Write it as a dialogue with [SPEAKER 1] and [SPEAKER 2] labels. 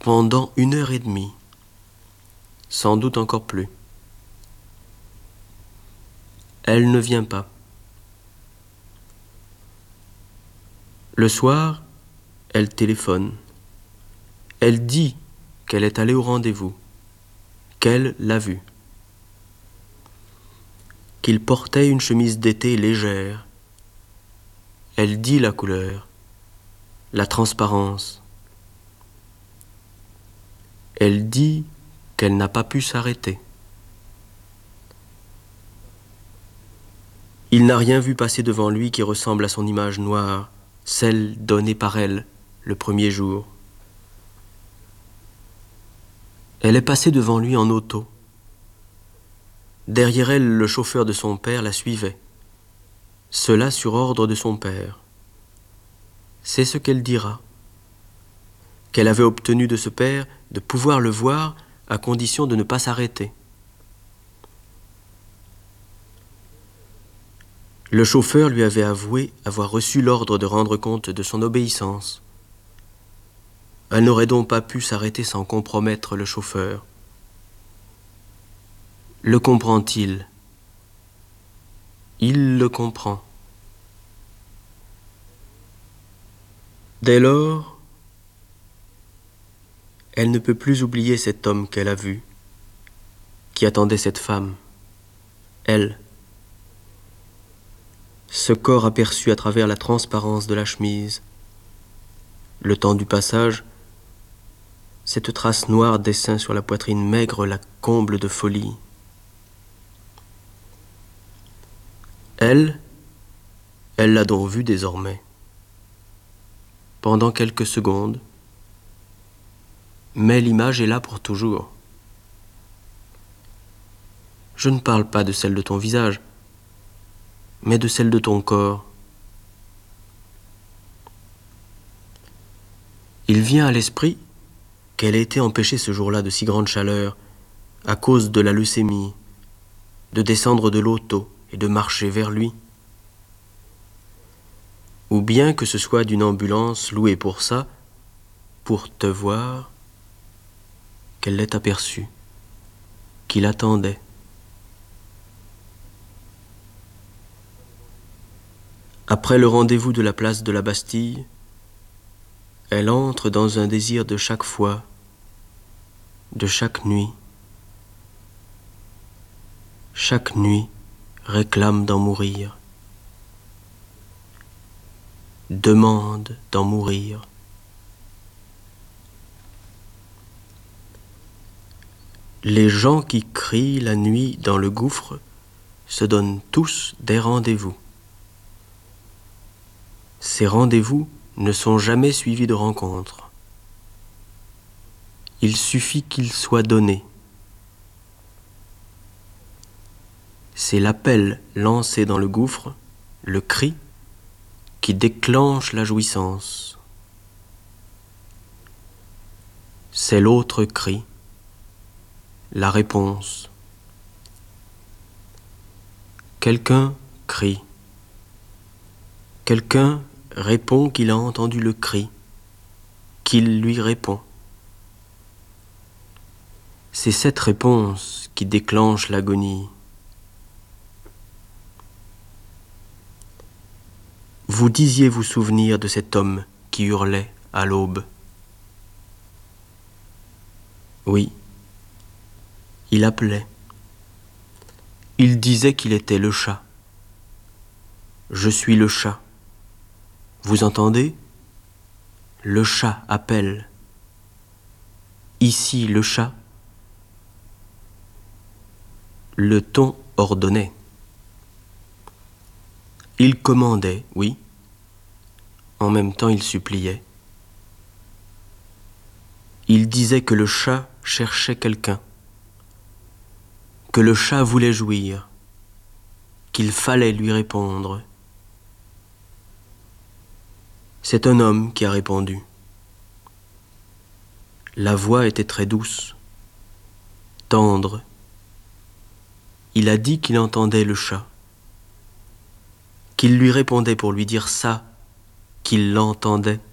[SPEAKER 1] pendant 1 heure et demie, sans doute encore plus. Elle ne vient pas. Le soir, elle téléphone. Elle dit qu'elle est allée au rendez-vous, qu'elle l'a vu, qu'il portait une chemise d'été légère. Elle dit la couleur, la transparence. Elle dit qu'elle n'a pas pu s'arrêter. Il n'a rien vu passer devant lui qui ressemble à son image noire, celle donnée par elle le premier jour. Elle est passée devant lui en auto. Derrière elle, le chauffeur de son père la suivait. Cela sur ordre de son père. C'est ce qu'elle dira. Qu'elle avait obtenu de ce père de pouvoir le voir à condition de ne pas s'arrêter. Le chauffeur lui avait avoué avoir reçu l'ordre de rendre compte de son obéissance. Elle n'aurait donc pas pu s'arrêter sans compromettre le chauffeur. Le comprend-il? Il le comprend. Dès lors, elle ne peut plus oublier cet homme qu'elle a vu, qui attendait cette femme, elle. Ce corps aperçu à travers la transparence de la chemise. Le temps du passage, cette trace noire des seins sur la poitrine maigre la comble de folie. Elle l'a donc vu désormais. Pendant quelques secondes, mais l'image est là pour toujours. Je ne parle pas de celle de ton visage, mais de celle de ton corps. Il vient à l'esprit qu'elle a été empêchée ce jour-là de si grande chaleur, à cause de la leucémie, de descendre de l'auto et de marcher vers lui. Ou bien que ce soit d'une ambulance louée pour ça, pour te voir, qu'elle l'ait aperçu, qu'il attendait. Après le rendez-vous de la place de la Bastille, elle entre dans un désir de chaque fois, de chaque nuit. Chaque nuit réclame d'en mourir, demande d'en mourir. Les gens qui crient la nuit dans le gouffre se donnent tous des rendez-vous. Ces rendez-vous ne sont jamais suivis de rencontres. Il suffit qu'ils soient donnés. C'est l'appel lancé dans le gouffre, le cri, qui déclenche la jouissance. C'est l'autre cri, la réponse. Quelqu'un crie. Quelqu'un répond qu'il a entendu le cri, qu'il lui répond. C'est cette réponse qui déclenche l'agonie. Vous disiez vous souvenir de cet homme qui hurlait à l'aube. Oui, il appelait. Il disait qu'il était le chat. Je suis le chat. Vous entendez? Le chat appelle. Ici le chat. Le ton ordonnait. Il commandait, oui. En même temps, il suppliait. Il disait que le chat cherchait quelqu'un, que le chat voulait jouir, qu'il fallait lui répondre. C'est un homme qui a répondu. La voix était très douce, tendre. Il a dit qu'il entendait le chat, qu'il lui répondait pour lui dire ça, qu'il l'entendait.